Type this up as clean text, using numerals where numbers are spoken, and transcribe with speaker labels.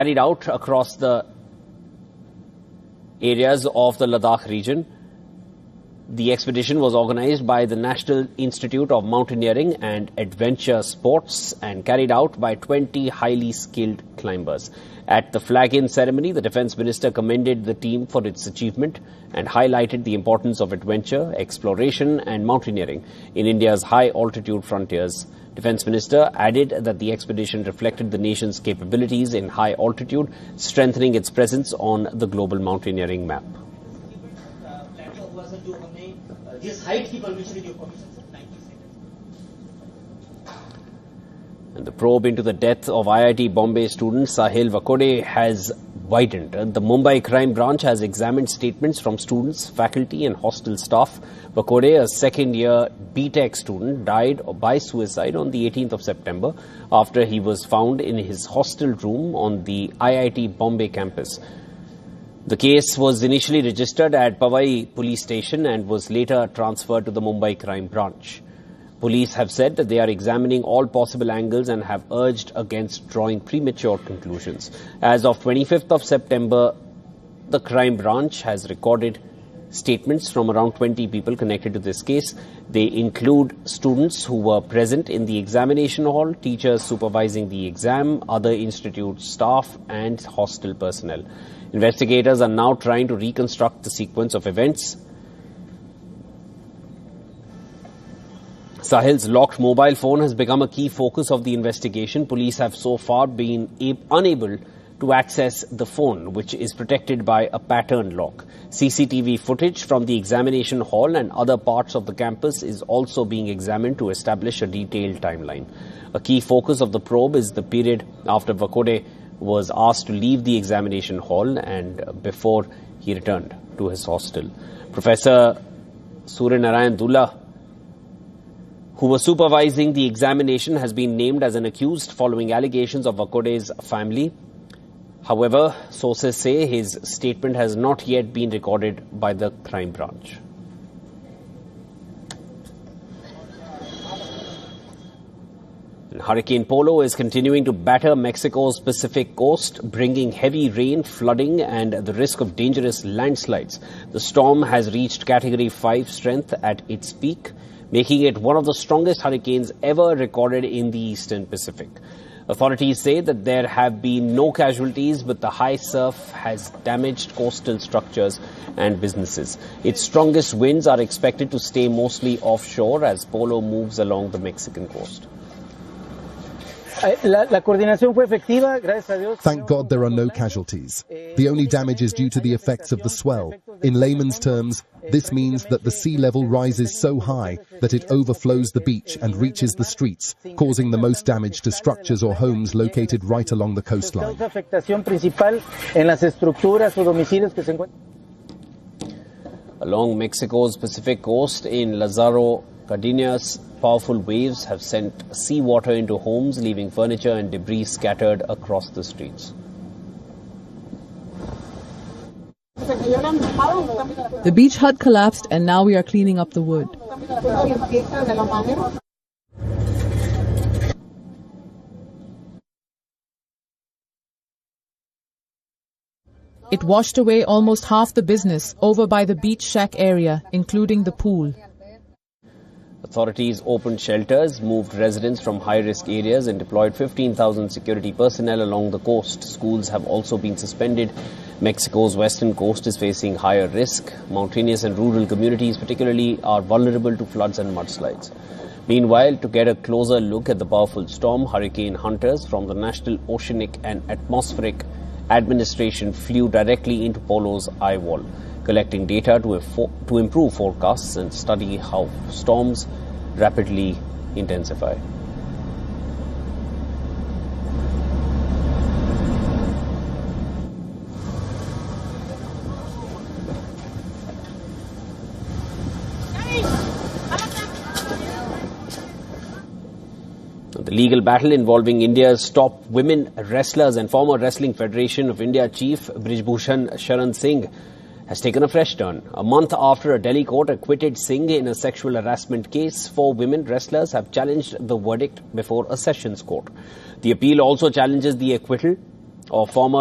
Speaker 1: carried out across the areas of the Ladakh region. The expedition was organized by the National Institute of Mountaineering and Adventure Sports and carried out by 20 highly skilled climbers. At the flag-in ceremony, the Defence Minister commended the team for its achievement and highlighted the importance of adventure, exploration and mountaineering in India's high-altitude frontiers. Defence Minister added that the expedition reflected the nation's capabilities in high altitude, strengthening its presence on the global mountaineering map. And the probe into the death of IIT Bombay student Sahil Vakode has widened. The Mumbai Crime Branch has examined statements from students, faculty and hostel staff. Vakode, a second-year BTech student, died by suicide on the 18th of September after he was found in his hostel room on the IIT Bombay campus. The case was initially registered at Powai police station and was later transferred to the Mumbai Crime Branch. Police have said that they are examining all possible angles and have urged against drawing premature conclusions. As of 25th of September, the Crime Branch has recorded statements from around 20 people connected to this case. They include students who were present in the examination hall, teachers supervising the exam, other institute staff and hostel personnel. Investigators are now trying to reconstruct the sequence of events. Sahil's locked mobile phone has become a key focus of the investigation. Police have so far been unable to access the phone, which is protected by a pattern lock. CCTV footage from the examination hall and other parts of the campus is also being examined to establish a detailed timeline. A key focus of the probe is the period after Vakode was asked to leave the examination hall and before he returned to his hostel. Professor Surya Narayan Dula, who was supervising the examination, has been named as an accused following allegations of Vakode's family. However, sources say his statement has not yet been recorded by the crime branch. And Hurricane Polo is continuing to batter Mexico's Pacific coast, bringing heavy rain, flooding and the risk of dangerous landslides. The storm has reached Category 5 strength at its peak, making it one of the strongest hurricanes ever recorded in the eastern Pacific. Authorities say that there have been no casualties, but the high surf has damaged coastal structures and businesses. Its strongest winds are expected to stay mostly offshore as Polo moves along the Mexican coast.
Speaker 2: Thank God there are no casualties. The only damage is due to the effects of the swell. In layman's terms, this means that the sea level rises so high that it overflows the beach and reaches the streets, causing the most damage to structures or homes located right along the coastline.
Speaker 1: Along Mexico's Pacific coast in Lázaro Cárdenas, powerful waves have sent seawater into homes, leaving furniture and debris scattered across the streets.
Speaker 3: The beach hut collapsed and now we are cleaning up the wood. It washed away almost half the business over by the beach shack area, including the pool.
Speaker 1: Authorities opened shelters, moved residents from high-risk areas and deployed 15,000 security personnel along the coast. Schools have also been suspended. Mexico's western coast is facing higher risk. Mountainous and rural communities particularly are vulnerable to floods and mudslides. Meanwhile, to get a closer look at the powerful storm, hurricane hunters from the National Oceanic and Atmospheric Administration flew directly into Polo's eye wall, collecting data to improve forecasts and study how storms rapidly intensify. The legal battle involving India's top women wrestlers and former Wrestling Federation of India chief Brij Bhushan Sharan Singh has taken a fresh turn. A month after a Delhi court acquitted Singh in a sexual harassment case, 4 women wrestlers have challenged the verdict before a sessions court. The appeal also challenges the acquittal of former